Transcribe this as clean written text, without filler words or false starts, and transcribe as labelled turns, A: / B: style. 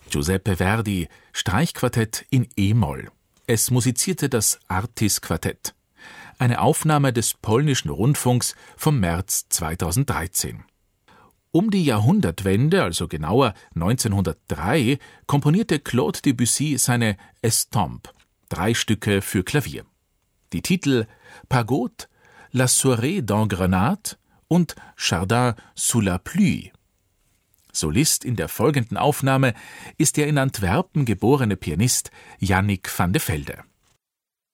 A: Giuseppe Verdi, Streichquartett in e-Moll. Es musizierte das Artis-Quartett. Eine Aufnahme des polnischen Rundfunks vom März 2013. Um die Jahrhundertwende, also genauer 1903, komponierte Claude Debussy seine Estampes, 3 Stücke für Klavier. Die Titel Pagode, La Soirée dans Grenade und Chardin sous la pluie. Solist in der folgenden Aufnahme ist der in Antwerpen geborene Pianist Yannick van de Velde.